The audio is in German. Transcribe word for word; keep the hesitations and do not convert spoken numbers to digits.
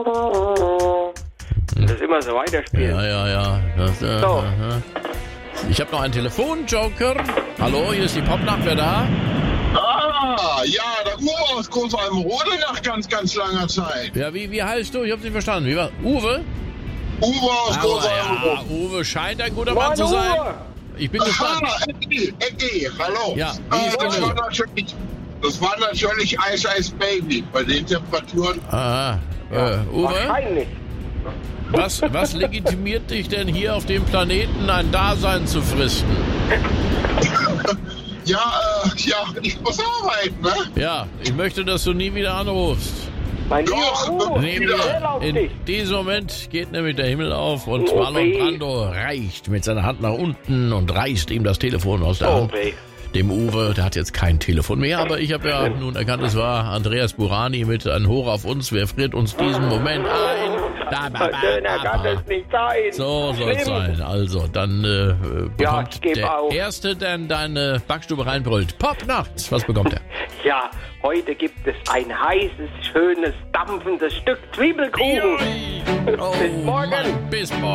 Das immer so weiterspielen. Ja, ja, ja. Das, äh, So. äh, ich habe noch einen Telefonjoker. Hallo, hier ist die Popnacht, wer da? Ah, ja, der Uwe aus Großalbenrode nach ganz, ganz langer Zeit. Ja, wie, wie heißt du? Ich hab's nicht verstanden. Wie war? Uwe? Uwe aus Aber Großalbenrode. ja, Uwe scheint ein guter Mann Moin, zu sein. Uwe. Ich bin Aha, gespannt. Eddie, Eddie, hallo. Ja, wie ist äh, das, denn war das? natürlich, das war natürlich Ice Ice Baby bei den Temperaturen. Aha. Äh, Uwe, Wahrscheinlich. was, was legitimiert dich denn hier auf dem Planeten ein Dasein zu fristen? Ja, äh, ja, ich muss arbeiten, ne? Ja, ich möchte, dass du nie wieder anrufst. Mein Doch, lieber Uwe, Nee, wieder. schnell auf in dich. diesem Moment geht nämlich der Himmel auf und Oh, Marlon weh. Brando reicht mit seiner Hand nach unten und reißt ihm das Telefon aus der Oh, Hand. weh. Dem Uwe, der hat jetzt kein Telefon mehr, aber ich habe ja nun erkannt, es war Andreas Burani mit ein Hoch auf uns. Wer friert uns diesen Moment ein? Da, ba, ba, Schöner ba, kann ba. es nicht sein. So soll es Schlimm. sein. Also, dann äh, Ja, bekommt ich geb der auf. Erste, der in deine Backstube reinbrüllt. Popnacht. Was bekommt er? Ja, heute gibt es ein heißes, schönes, dampfendes Stück Zwiebelkuchen. Oh, Bis morgen. Mann, bis morgen.